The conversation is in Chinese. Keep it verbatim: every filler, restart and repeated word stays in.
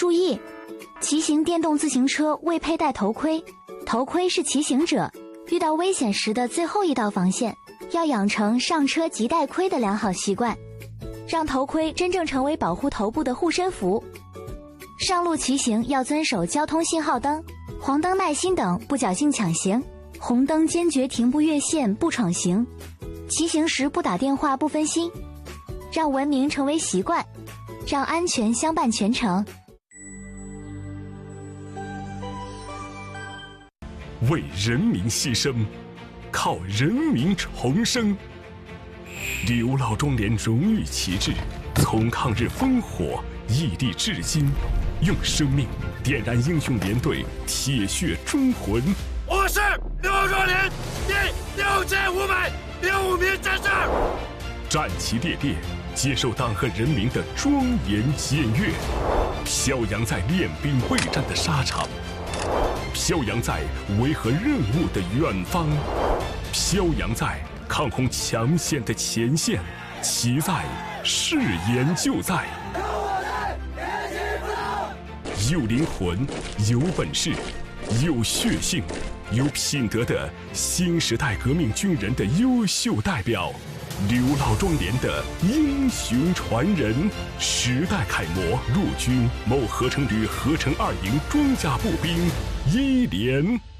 注意，骑行电动自行车未佩戴头盔，头盔是骑行者遇到危险时的最后一道防线，要养成上车即戴盔的良好习惯，让头盔真正成为保护头部的护身符。上路骑行要遵守交通信号灯，黄灯耐心等，不侥幸抢行；红灯坚决停不越线，不闯行。骑行时不打电话，不分心，让文明成为习惯，让安全相伴全程。 为人民牺牲，靠人民重生。刘老庄连荣誉旗帜从抗日烽火屹立至今，用生命点燃英雄连队铁血忠魂。 我是刘老庄连第六千五百零五名战士， 战旗猎猎，接受党和人民的庄严检阅，飘扬在练兵备战的沙场，飘扬在维和任务的远方，飘扬在抗洪抢险的前线，其在誓言就在。有灵魂，有本事，有血性，有品德的新时代革命军人的优秀代表，刘老庄连的英雄传人，时代楷模，陆军某合成旅合成二营装甲步兵一连。